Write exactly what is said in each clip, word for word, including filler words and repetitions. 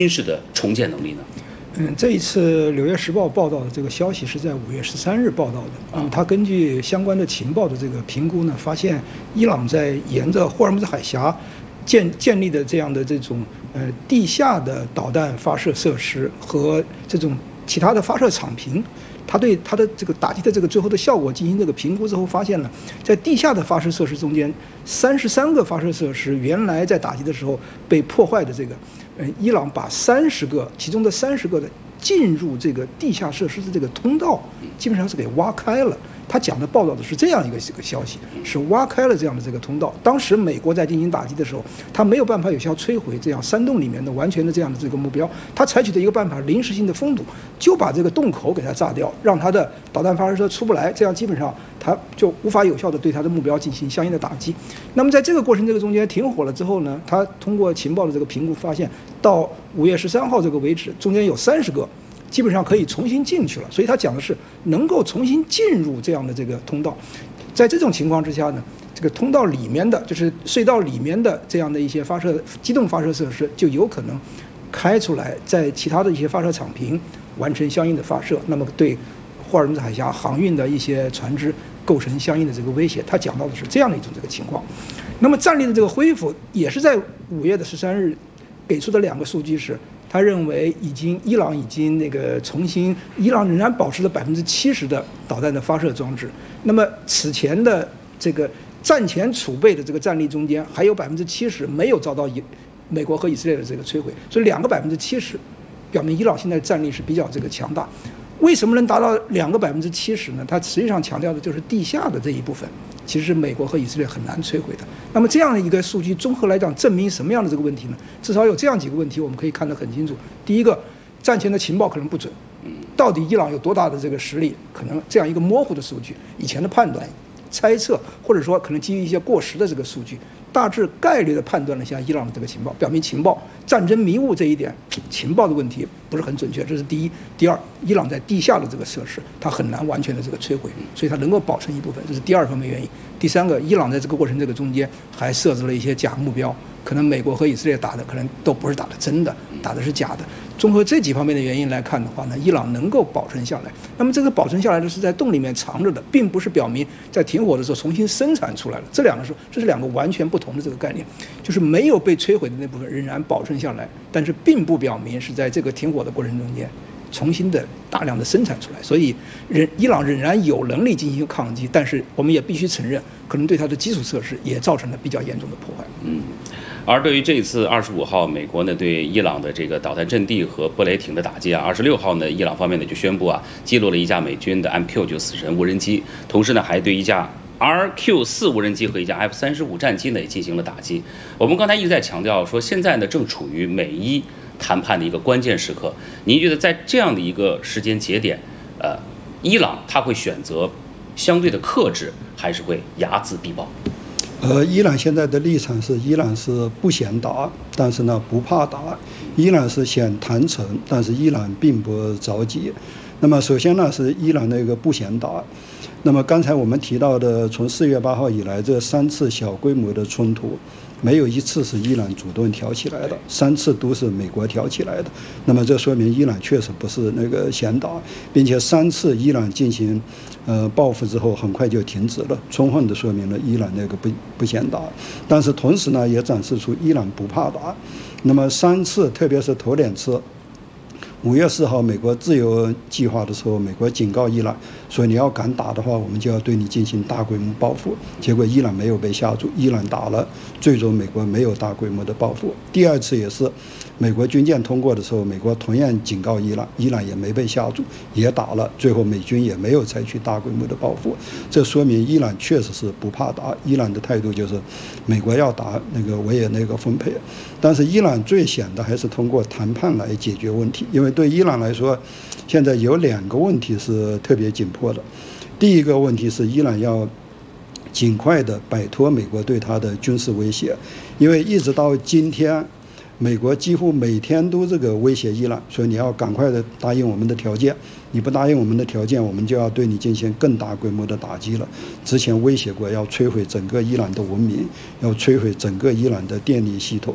军事的重建能力呢？ 嗯，这一次《纽约时报》报道的这个消息是在五月十三日报道的。嗯，他根据相关的情报的这个评估呢，发现伊朗在沿着霍尔木兹海峡建建立的这样的这种呃地下的导弹发射设施和这种其他的发射场坪，他对他的这个打击的这个最后的效果进行这个评估之后，发现呢，在地下的发射设施中间，三十三个发射设施原来在打击的时候被破坏的这个。呃，伊朗把三十个，其中的三十个的进入这个地下设施的这个通道，基本上是给挖开了。他讲的报道的是这样一个这个消息，是挖开了这样的这个通道。当时美国在进行打击的时候，他没有办法有效摧毁这样山洞里面的完全的这样的这个目标，他采取的一个办法，临时性的封堵，就把这个洞口给它炸掉，让它的导弹发射车出不来，这样基本上它就无法有效的对它的目标进行相应的打击。那么在这个过程这个中间停火了之后呢，他通过情报的这个评估发现，到五月十三号这个为止，中间有三十个。基本上可以重新进去了，所以他讲的是能够重新进入这样的这个通道。在这种情况之下呢，这个通道里面的就是隧道里面的这样的一些发射机动发射设施就有可能开出来，在其他的一些发射场坪完成相应的发射，那么对霍尔木兹海峡航运的一些船只构成相应的这个威胁。他讲到的是这样的一种这个情况。那么战力的这个恢复也是在五月的十三日给出的两个数据是。他认为已经伊朗已经那个重新，伊朗仍然保持了百分之七十的导弹的发射装置。那么此前的这个战前储备的这个战力中间，还有百分之七十没有遭到以美国和以色列的这个摧毁，所以两个百分之七十，表明伊朗现在战力是比较这个强大。为什么能达到两个百分之七十呢？它实际上强调的就是地下的这一部分，其实是美国和以色列很难摧毁的。那么这样的一个数据综合来讲，证明什么样的这个问题呢？至少有这样几个问题，我们可以看得很清楚。第一个，战前的情报可能不准，到底伊朗有多大的这个实力，可能这样一个模糊的数据，以前的判断、猜测，或者说可能基于一些过时的这个数据，大致概率的判断了一下伊朗的这个情报，表明情报战争迷雾这一点，情报的问题不是很准确，这是第一。第二，伊朗在地下的这个设施，它很难完全的这个摧毁，所以它能够保存一部分，这是第二方面原因。第三个，伊朗在这个过程这个中间还设置了一些假目标，可能美国和以色列打的可能都不是打的真的，打的是假的。综合这几方面的原因来看的话呢，伊朗能够保存下来。那么这个保存下来的是在洞里面藏着的，并不是表明在停火的时候重新生产出来了。这两个是这是两个完全不同的这个概念，就是没有被摧毁的那部分仍然保存下来，但是并不表明是在这个停火的过程中间重新的大量的生产出来。所以人伊朗仍然有能力进行抗击，但是我们也必须承认，可能对它的基础设施也造成了比较严重的破坏。 嗯。而对于这一次二十五号美国呢对伊朗的这个导弹阵地和波雷艇的打击啊，二十六号呢伊朗方面呢就宣布啊击落了一架美军的 M Q 九死神无人机，同时呢还对一架 R Q 四无人机和一架 F 三十五战机呢也进行了打击。我们刚才一直在强调说，现在呢正处于美伊谈判的一个关键时刻。您觉得在这样的一个时间节点，呃，伊朗他会选择相对的克制，还是会睚眦必报？ 呃，伊朗现在的立场是，伊朗是不嫌打，但是呢不怕打；伊朗是想谈成，但是伊朗并不着急。那么首先呢是伊朗那个不嫌打。那么刚才我们提到的，从四月八号以来这三次小规模的冲突，没有一次是伊朗主动挑起来的，三次都是美国挑起来的。那么这说明伊朗确实不是那个嫌打，并且三次伊朗进行呃报复之后很快就停止了，充分的说明了伊朗那个不不嫌打。但是同时呢也展示出伊朗不怕打。那么三次，特别是头两次，五月四号美国自由计划的时候，美国警告伊朗说，你要敢打的话，我们就要对你进行大规模报复。结果伊朗没有被吓住，伊朗打了，最终美国没有大规模的报复。第二次也是美国军舰通过的时候，美国同样警告伊朗，伊朗也没被吓住，也打了，最后美军也没有采取大规模的报复。这说明伊朗确实是不怕打，伊朗的态度就是美国要打那个我也那个分配。但是伊朗最想的还是通过谈判来解决问题，因为对伊朗来说，现在有两个问题是特别紧迫的。第一个问题是伊朗要尽快的摆脱美国对它的军事威胁，因为一直到今天，美国几乎每天都这个威胁伊朗，说你要赶快的答应我们的条件，你不答应我们的条件，我们就要对你进行更大规模的打击了。之前威胁过要摧毁整个伊朗的文明，要摧毁整个伊朗的电力系统。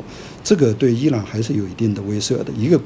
这个对伊朗还是有一定的威慑的。一个